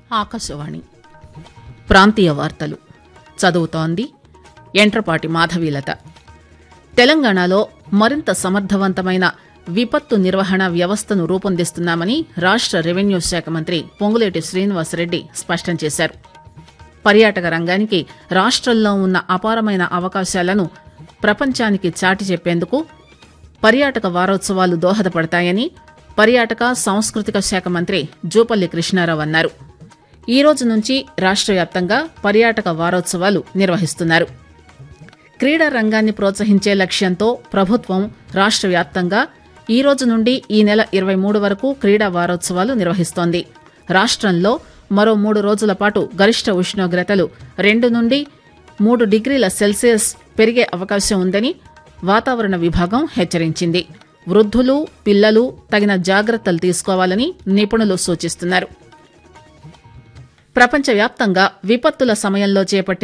ఆకాశవాణి ప్రాంతీయ వార్తలు చదువుతోంది ఎంట్రపాటి మాధవీలత. తెలంగాణలో మరింత సమర్థవంతమైన విపత్తు నిర్వహణ వ్యవస్థను రూపొందిస్తున్నామని రాష్ట రెవెన్యూ శాఖ మంత్రి పొంగులేటి శ్రీనివాసరెడ్డి స్పష్టం చేశారు. పర్యాటక రంగానికి రాష్టంలో ఉన్న అపారమైన అవకాశాలను ప్రపంచానికి చాటి చెప్పేందుకు పర్యాటక వారోత్సవాలు దోహదపడతాయని పర్యాటక సాంస్కృతిక శాఖ మంత్రి జూపల్లి కృష్ణారావు అన్నారు. ఈ రోజు నుంచి రాష్ట వ్యాప్తంగా పర్యాటక వారోత్సవాలు నిర్వహిస్తున్నారు. క్రీడా రంగాన్ని ప్రోత్సహించే లక్ష్యంతో ప్రభుత్వం రాష్ట వ్యాప్తంగా ఈ రోజు నుండి ఈ నెల 23 వరకు క్రీడా వారోత్సవాలు నిర్వహిస్తోంది. రాష్టంలో మరో 3 రోజుల పాటు గరిష్ట ఉష్ణోగ్రతలు 2 నుండి 3 డిగ్రీల సెల్సియస్ పెరిగే అవకాశం ఉందని వాతావరణ విభాగం హెచ్చరించింది. వృద్ధులు, పిల్లలు తగిన జాగ్రత్తలు తీసుకోవాలని నిపుణులు సూచిస్తున్నారు. ప్రపంచవ్యాప్తంగా విపత్తుల సమయంలో చేపట్టిన